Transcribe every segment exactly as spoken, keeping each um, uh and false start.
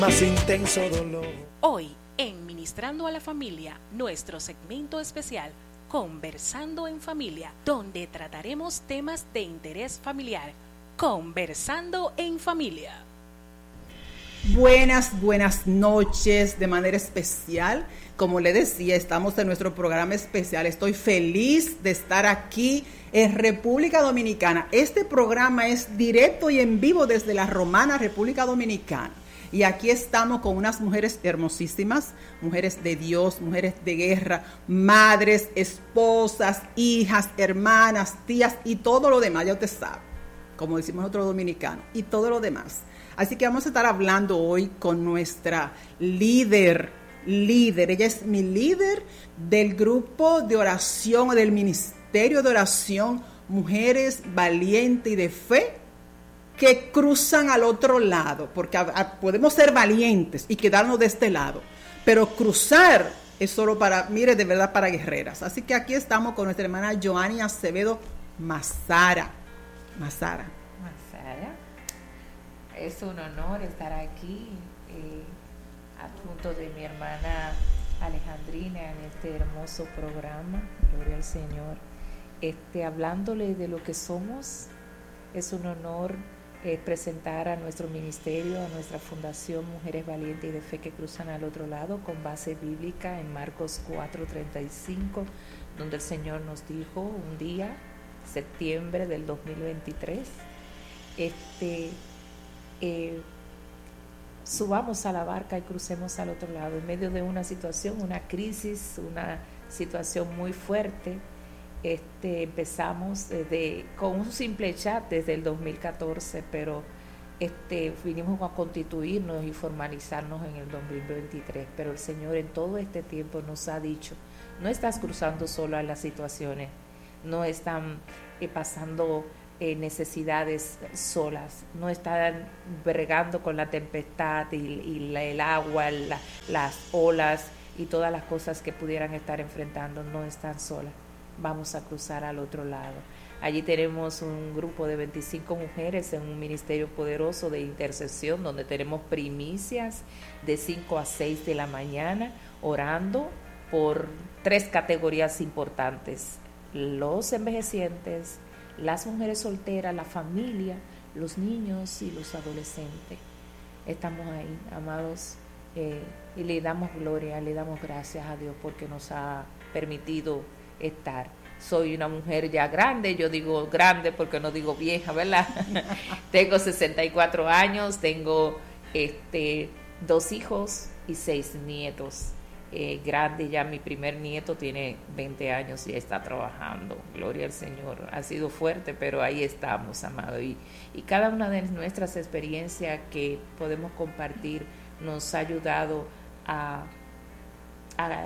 más intenso dolor. Hoy, en Ministrando a la Familia, nuestro segmento especial, Conversando en Familia, donde trataremos temas de interés familiar. Conversando en Familia. Buenas, buenas noches de manera especial. Como le decía, estamos en nuestro programa especial. Estoy feliz de estar aquí en República Dominicana. Este programa es directo y en vivo desde la Romana, República Dominicana. Y aquí estamos con unas mujeres hermosísimas, mujeres de Dios, mujeres de guerra, madres, esposas, hijas, hermanas, tías y todo lo demás, ya usted sabe, como decimos nosotros dominicanos, y todo lo demás. Así que vamos a estar hablando hoy con nuestra líder, líder, ella es mi líder del grupo de oración o del ministerio de oración Mujeres Valientes y de Fe, que cruzan al otro lado, porque a, a, podemos ser valientes y quedarnos de este lado, pero cruzar es solo para, mire, de verdad para guerreras. Así que aquí estamos con nuestra hermana Joanny Acevedo Mazara. Mazara. Mazara. Es un honor estar aquí, eh, adjunto de mi hermana Alejandrina en este hermoso programa, gloria al Señor. Este, hablándole de lo que somos, es un honor Eh, presentar a nuestro ministerio, a nuestra fundación Mujeres Valientes y de Fe que cruzan al otro lado, con base bíblica en Marcos cuatro treinta y cinco, donde el Señor nos dijo un día, septiembre del dos mil veintitrés, este, eh, subamos a la barca y crucemos al otro lado, en medio de una situación, una crisis, una situación muy fuerte. Este, empezamos de, con un simple chat desde el dos mil catorce, pero este, vinimos a constituirnos y formalizarnos en el dos mil veintitrés, pero el Señor en todo este tiempo nos ha dicho, no estás cruzando sola las situaciones, no están eh, pasando eh, necesidades solas, no están bregando con la tempestad y, y la, el agua, la, las olas y todas las cosas que pudieran estar enfrentando, no están solas. Vamos a cruzar al otro lado. Allí tenemos un grupo de veinticinco mujeres en un ministerio poderoso de intercesión, donde tenemos primicias de cinco a seis de la mañana, orando por tres categorías importantes: los envejecientes, las mujeres solteras, la familia, los niños y los adolescentes. Estamos ahí, amados, eh, y le damos gloria, le damos gracias a Dios porque nos ha permitido estar. Soy una mujer ya grande, yo digo grande porque no digo vieja, ¿verdad? Tengo sesenta y cuatro años, tengo este, dos hijos y seis nietos. Eh, grande ya, mi primer nieto tiene veinte años y está trabajando, gloria al Señor. Ha sido fuerte, pero ahí estamos, amado. Y, y cada una de nuestras experiencias que podemos compartir nos ha ayudado a... a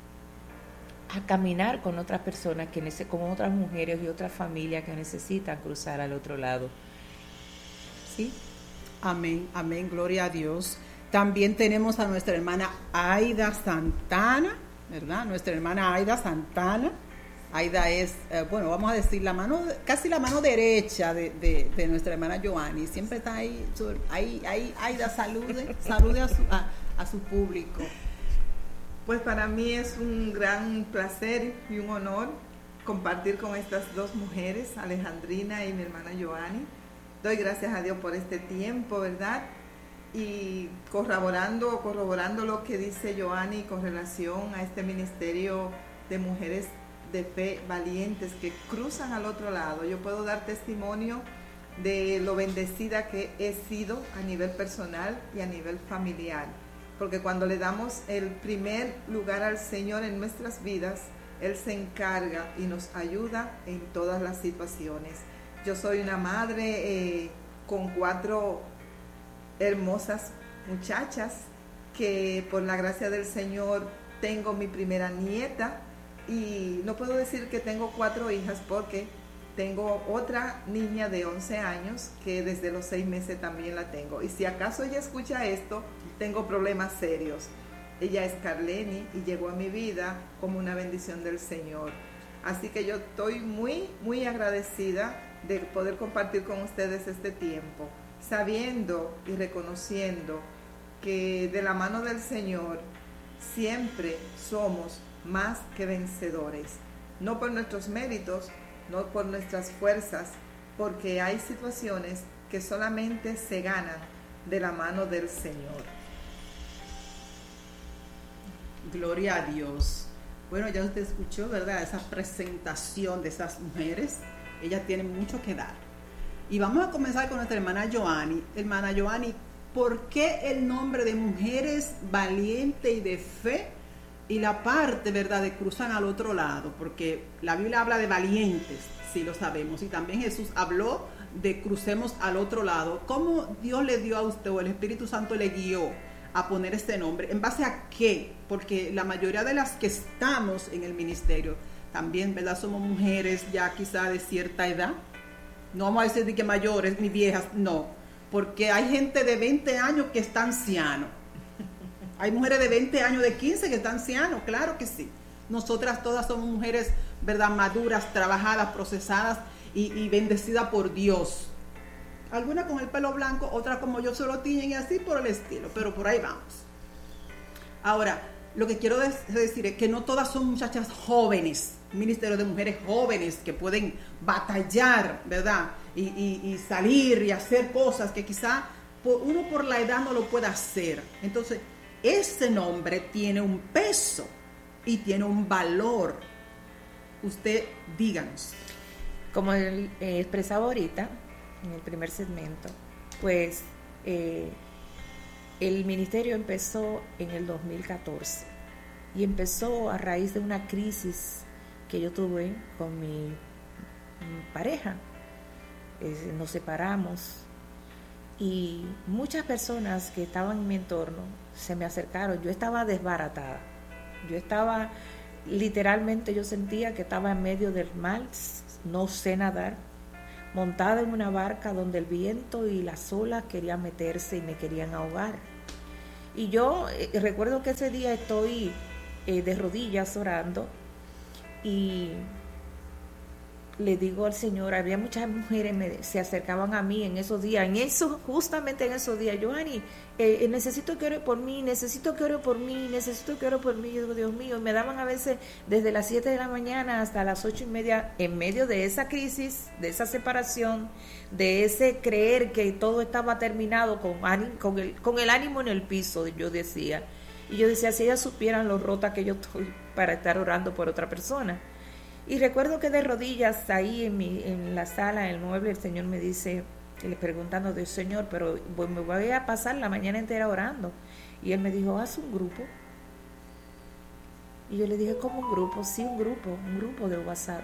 a caminar con otras personas, que nece- con otras mujeres y otras familias que necesitan cruzar al otro lado. ¿Sí? Amén, amén, gloria a Dios. También tenemos a nuestra hermana Aida Santana, ¿verdad? Nuestra hermana Aida Santana. Aida es, eh, bueno, vamos a decir, la mano, casi la mano derecha de, de, de nuestra hermana Joanny. Siempre está ahí, ahí, ahí Aida, salude, salude a su, a, a su público. Pues para mí es un gran placer y un honor compartir con estas dos mujeres, Alejandrina y mi hermana Joanny. Doy gracias a Dios por este tiempo, ¿verdad? Y corroborando, corroborando lo que dice Joanny con relación a este ministerio de mujeres de fe valientes que cruzan al otro lado. Yo puedo dar testimonio de lo bendecida que he sido a nivel personal y a nivel familiar. Porque cuando le damos el primer lugar al Señor en nuestras vidas, Él se encarga y nos ayuda en todas las situaciones. Yo soy una madre eh, con cuatro hermosas muchachas que por la gracia del Señor tengo mi primera nieta, y no puedo decir que tengo cuatro hijas porque tengo otra niña de once años que desde los seis meses también la tengo. Y si acaso ella escucha esto, tengo problemas serios. Ella es Carleni y llegó a mi vida como una bendición del Señor. Así que yo estoy muy, muy agradecida de poder compartir con ustedes este tiempo, sabiendo y reconociendo que de la mano del Señor siempre somos más que vencedores, no por nuestros méritos, no por nuestras fuerzas, porque hay situaciones que solamente se ganan de la mano del Señor. Gloria a Dios. Bueno, ya usted escuchó, ¿verdad?, esa presentación de esas mujeres. Ellas tienen mucho que dar. Y vamos a comenzar con nuestra hermana Joanny. Hermana Joanny, ¿por qué el nombre de Mujeres Valientes y de Fe? Y la parte, ¿verdad?, de cruzan al otro lado, porque la Biblia habla de valientes, sí lo sabemos, y también Jesús habló de crucemos al otro lado. ¿Cómo Dios le dio a usted, o el Espíritu Santo le guió a poner este nombre? ¿En base a qué? Porque la mayoría de las que estamos en el ministerio también, ¿verdad?, somos mujeres ya quizá de cierta edad. No vamos a decir de que mayores ni viejas, no, porque hay gente de veinte años que está anciano. Hay mujeres de veinte años, de quince que están ancianos, claro que sí. Nosotras todas somos mujeres, ¿verdad?, maduras, trabajadas, procesadas y, y bendecidas por Dios. Algunas con el pelo blanco, otras como yo se lo tiñen y así por el estilo, pero por ahí vamos. Ahora, lo que quiero decir es que no todas son muchachas jóvenes, ministerio de mujeres jóvenes que pueden batallar, ¿verdad? Y, y, y salir y hacer cosas que quizá por, uno por la edad no lo pueda hacer. Entonces, ese nombre tiene un peso y tiene un valor. Usted díganos. Como él eh, expresaba ahorita en el primer segmento, pues eh, el ministerio empezó en el dos mil catorce y empezó a raíz de una crisis que yo tuve con mi, mi pareja. Eh, nos separamos y muchas personas que estaban en mi entorno se me acercaron. Yo estaba desbaratada, yo estaba literalmente, yo sentía que estaba en medio del mar, no sé nadar, montada en una barca donde el viento y las olas querían meterse y me querían ahogar. Y yo eh, recuerdo que ese día estoy eh, de rodillas orando y le digo al Señor, había muchas mujeres me, se acercaban a mí en esos días, en eso, justamente en esos días, Joanny, eh, necesito que ore por mí, necesito que ore por mí, necesito que ore por mí, digo, Dios mío, me daban a veces desde las siete de la mañana hasta las ocho y media, en medio de esa crisis, de esa separación, de ese creer que todo estaba terminado, con, con, el, con el ánimo en el piso, yo decía, y yo decía, si ellas supieran lo rota que yo estoy para estar orando por otra persona. Y recuerdo que de rodillas ahí en, mi, en la sala, en el mueble, el Señor me dice, le preguntando del Señor, pero pues me voy a pasar la mañana entera orando. Y Él me dijo, haz un grupo. Y yo le dije, ¿cómo un grupo? Sí, un grupo, un grupo de WhatsApp.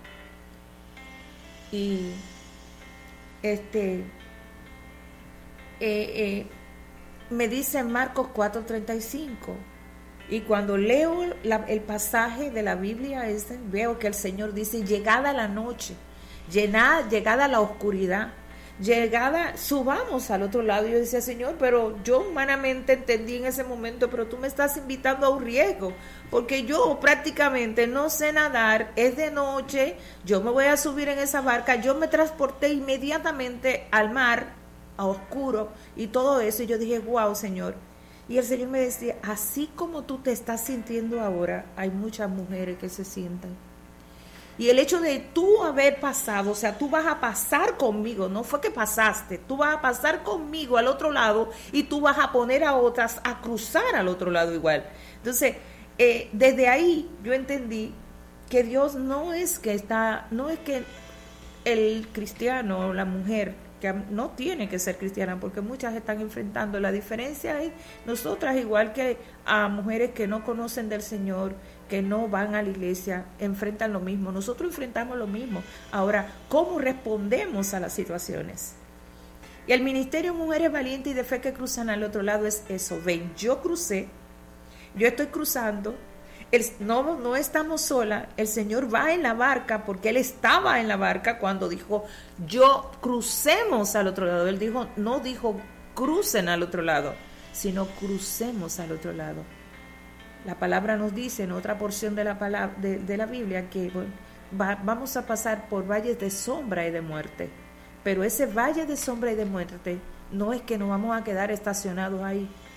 Y este eh, eh, me dice en Marcos cuatro treinta y cinco. Y cuando leo la, el pasaje de la Biblia ese, veo que el Señor dice, llegada la noche, llenada, llegada la oscuridad, llegada, subamos al otro lado. Y yo decía, Señor, pero yo humanamente entendí en ese momento, pero tú me estás invitando a un riesgo, porque yo prácticamente no sé nadar, es de noche, yo me voy a subir en esa barca, yo me transporté inmediatamente al mar, a oscuro, y todo eso, y yo dije, wow, Señor. Y el Señor me decía, así como tú te estás sintiendo ahora, hay muchas mujeres que se sientan. Y el hecho de tú haber pasado, o sea, tú vas a pasar conmigo, no fue que pasaste, tú vas a pasar conmigo al otro lado y tú vas a poner a otras a cruzar al otro lado igual. Entonces, eh, desde ahí yo entendí que Dios no es que está, no es que el cristiano o la mujer que no tiene que ser cristiana, porque muchas están enfrentando. La diferencia es nosotras, igual que a mujeres que no conocen del Señor, que no van a la iglesia, enfrentan lo mismo. Nosotros enfrentamos lo mismo. Ahora, ¿cómo respondemos a las situaciones? Y el ministerio Mujeres Valientes y de Fe que cruzan al otro lado es eso. Ven, yo crucé, yo estoy cruzando, el, no, no estamos solas, el Señor va en la barca, porque Él estaba en la barca cuando dijo, yo crucemos al otro lado. Él dijo, no dijo crucen al otro lado, sino crucemos al otro lado. La palabra nos dice en otra porción de la, palabra, de, de la Biblia que bueno, va, vamos a pasar por valles de sombra y de muerte, pero ese valle de sombra y de muerte no es que nos vamos a quedar estacionados ahí,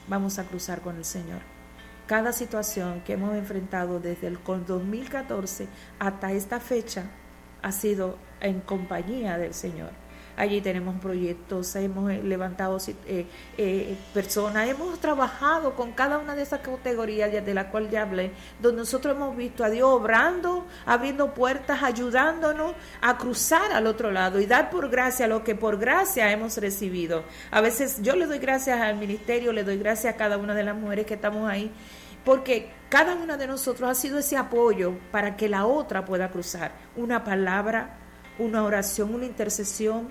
vamos a cruzar con el Señor. Cada situación que hemos enfrentado desde el dos mil catorce hasta esta fecha ha sido en compañía del Señor. Allí tenemos proyectos, hemos levantado eh, eh, personas, hemos trabajado con cada una de esas categorías de las cuales ya hablé, donde nosotros hemos visto a Dios obrando, abriendo puertas, ayudándonos a cruzar al otro lado y dar por gracia lo que por gracia hemos recibido. A veces yo le doy gracias al ministerio, le doy gracias a cada una de las mujeres que estamos ahí, porque cada una de nosotros ha sido ese apoyo para que la otra pueda cruzar. Una palabra, una oración, una intercesión,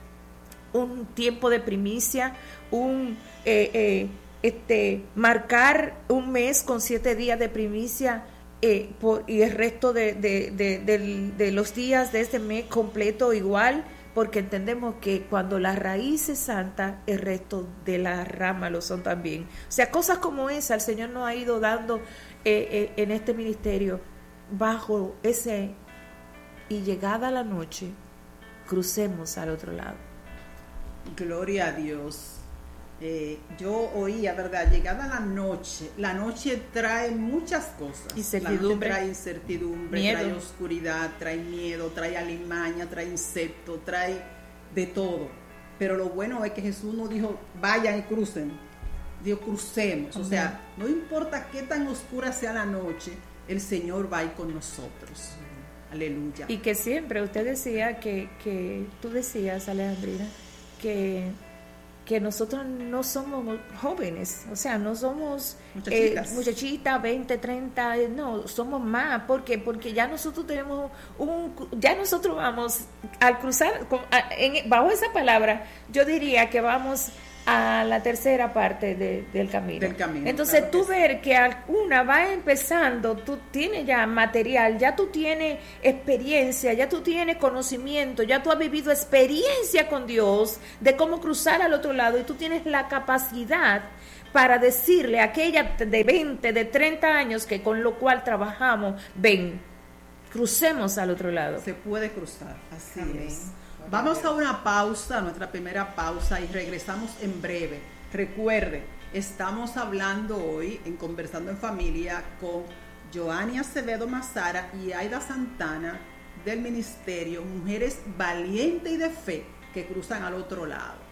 un tiempo de primicia, un eh, eh, este marcar un mes con siete días de primicia eh, por, y el resto de, de, de, de, de los días de este mes completo igual, porque entendemos que cuando la raíz es santa, el resto de la rama lo son también. O sea, cosas como esa el Señor nos ha ido dando eh, eh, en este ministerio, bajo ese, y llegada la noche, crucemos al otro lado. Gloria a Dios. Eh, yo oía, ¿verdad? Llegada la noche, la noche trae muchas cosas. Incertidumbre. La noche trae incertidumbre, Miedo. trae oscuridad, trae miedo, trae alimaña, trae insectos, trae de todo. Pero lo bueno es que Jesús nos dijo, vayan y crucen. Dios, crucemos. Amén. O sea, no importa qué tan oscura sea la noche, el Señor va a ir con nosotros. Aleluya. Y que siempre, usted decía que, que tú decías, Alejandrina, que, que nosotros no somos jóvenes, o sea, no somos muchachitas, eh, muchachitas veinte, treinta, no, somos más, ¿por qué? Porque ya nosotros tenemos un, ya nosotros vamos al cruzar, en, bajo esa palabra, yo diría que vamos a la tercera parte de, del camino. Del camino. Entonces Claro tú que ver que una va empezando, tú tienes ya material, ya tú tienes experiencia, ya tú tienes conocimiento, ya tú has vivido experiencia con Dios de cómo cruzar al otro lado y tú tienes la capacidad para decirle a aquella de veinte, de treinta años que con lo cual trabajamos, ven, crucemos al otro lado. Se puede cruzar, así Amén. es. Vamos a una pausa, nuestra primera pausa, y regresamos en breve. Recuerde, estamos hablando hoy en Conversando en Familia con Joanny Acevedo Mazara y Aida Santana del ministerio Mujeres Valientes y de Fe que cruzan al otro lado.